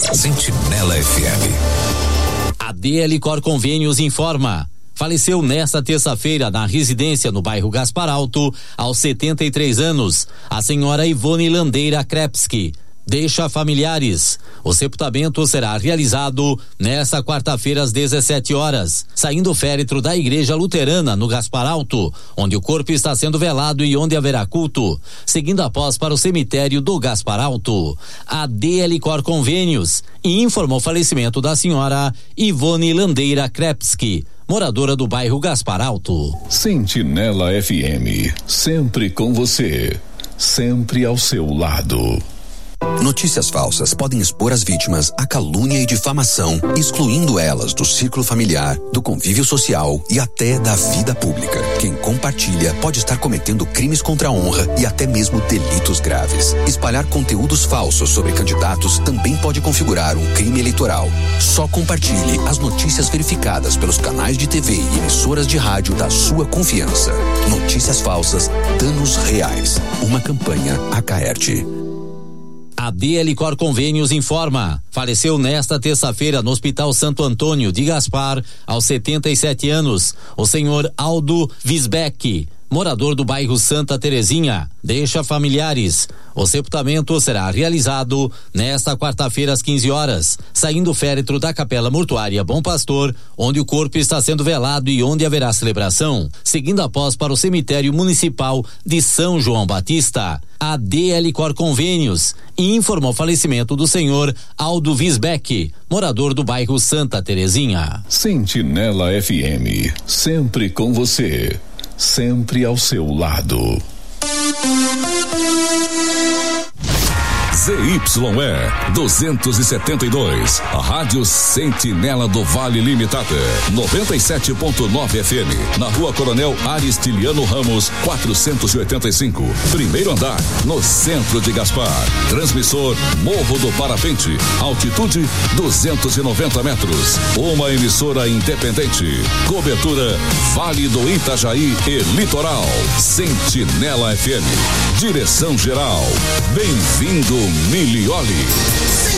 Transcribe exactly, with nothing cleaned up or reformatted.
Sentinela F M. A D L Cor Convênios informa. Faleceu nesta terça-feira na residência no bairro Gaspar Alto, aos setenta e três anos, a senhora Ivone Landeira Krepski. Deixa familiares. O sepultamento será realizado nesta quarta-feira às dezessete horas, saindo o féretro da Igreja Luterana no Gaspar Alto, onde o corpo está sendo velado e onde haverá culto, seguindo após para o cemitério do Gaspar Alto. A D L Cor Convênios e informou o falecimento da senhora Ivone Landeira Krepski, moradora do bairro Gaspar Alto. Sentinela F M, sempre com você, sempre ao seu lado. Notícias falsas podem expor as vítimas à calúnia e difamação, excluindo elas do círculo familiar, do convívio social e até da vida pública. Quem compartilha pode estar cometendo crimes contra a honra e até mesmo delitos graves. Espalhar conteúdos falsos sobre candidatos também pode configurar um crime eleitoral. Só compartilhe as notícias verificadas pelos canais de T V e emissoras de rádio da sua confiança. Notícias falsas, danos reais. Uma campanha Acaerte. A D L Cor Convênios informa. Faleceu nesta terça-feira no Hospital Santo Antônio de Gaspar, aos setenta e sete anos, o senhor Aldo Visbeck, morador do bairro Santa Terezinha. Deixa familiares. O sepultamento será realizado nesta quarta-feira às quinze horas, saindo o féretro da Capela Mortuária Bom Pastor, onde o corpo está sendo velado e onde haverá celebração, seguindo após para o cemitério municipal de São João Batista. A D L Cor Convênios e informou o falecimento do senhor Aldo Visbeck, morador do bairro Santa Terezinha. Sentinela F M, sempre com você, sempre ao seu lado. Z Y E duzentos e setenta e dois, a Rádio Sentinela do Vale Limitada, noventa e sete ponto nove F M, na Rua Coronel Aristiliano Ramos, quatrocentos e oitenta e cinco, primeiro andar, no centro de Gaspar. Transmissor Morro do Parapente, altitude duzentos e noventa metros. Uma emissora independente. Cobertura Vale do Itajaí e Litoral. Sentinela F M. Direção geral. Bem-vindo, Milioli.